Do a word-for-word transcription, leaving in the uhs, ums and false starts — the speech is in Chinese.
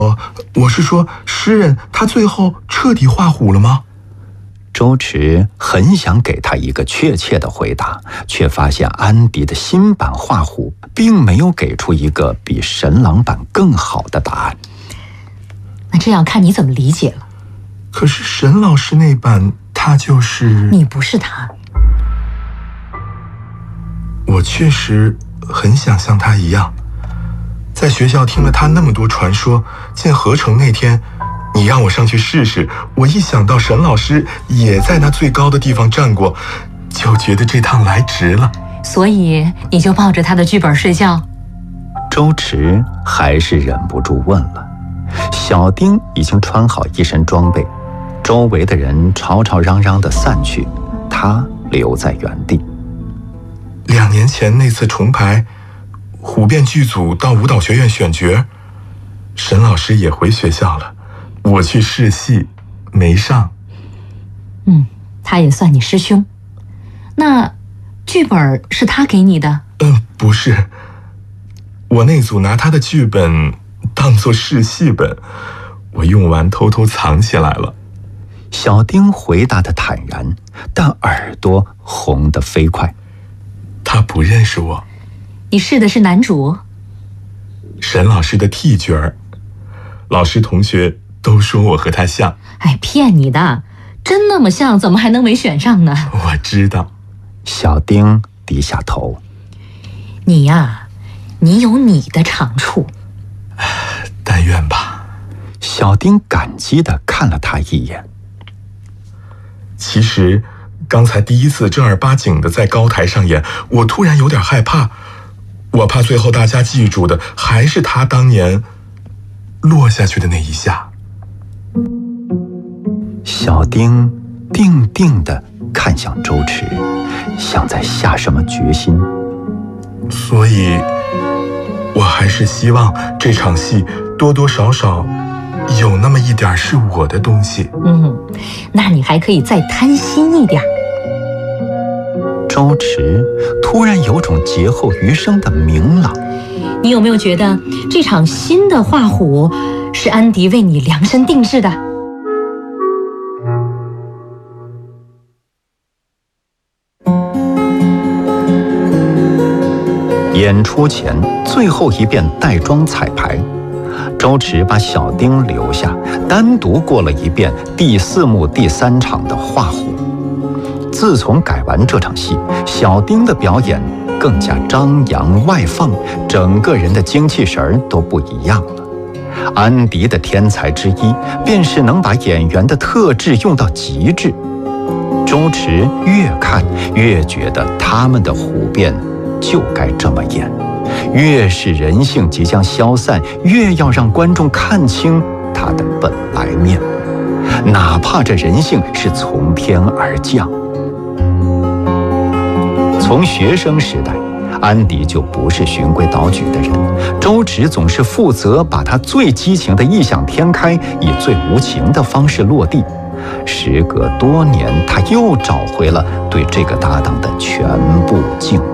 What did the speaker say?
我是说，诗人他最后彻底画虎了吗？ 周驰很想给他一个确切的回答，却发现安迪的新版画虎并没有给出一个比神郎版更好的答案。 那这样看你怎么理解了？ 可是沈老师那版他就是你不是他。 我确实很想像他一样，在学校听了他那么多传说，见合成那天你让我上去试试，我一想到沈老师也在那最高的地方站过，就觉得这趟来值了。 所以你就抱着他的剧本睡觉？ 周驰还是忍不住问了。小丁已经穿好一身装备，周围的人吵吵嚷嚷地散去，他留在原地。 两年前那次重排，虎变剧组到舞蹈学院选角，沈老师也回学校了，我去试戏没上。 嗯，他也算你师兄。那剧本是他给你的？ 嗯，不是，我那组拿他的剧本当作试戏本，我用完偷偷藏起来了。 小丁回答得坦然，但耳朵红得飞快。 他不认识我。 你试的是男主？ 沈老师的替角儿，老师同学都说我和他像。 哎，骗你的，真那么像，怎么还能没选上呢？ 我知道。 小丁低下头。 你呀，你有你的长处。 但愿吧。 小丁感激地看了他一眼。 其实刚才第一次正儿八经的在高台上演，我突然有点害怕，我怕最后大家记住的还是他当年落下去的那一下。 小丁定定地看向周驰，像在下什么决心。 所以我还是希望这场戏多多少少有那么一点是我的东西。 嗯，那你还可以再贪心一点。 周驰突然有种劫后余生的明朗。 你有没有觉得这场新的画虎是安迪为你量身定制的？ 演出前最后一遍带妆彩排，周驰把小丁留下，单独过了一遍第四幕第三场的画虎。自从改完这场戏，小丁的表演更加张扬外放，整个人的精气神儿都不一样了。安迪的天才之一，便是能把演员的特质用到极致。周驰越看越觉得他们的虎变就该这么演，越是人性即将消散，越要让观众看清他的本来面目，哪怕这人性是从天而降。从学生时代，安迪就不是循规蹈矩的人，周驰总是负责把他最激情的异想天开以最无情的方式落地。时隔多年，他又找回了对这个搭档的全部敬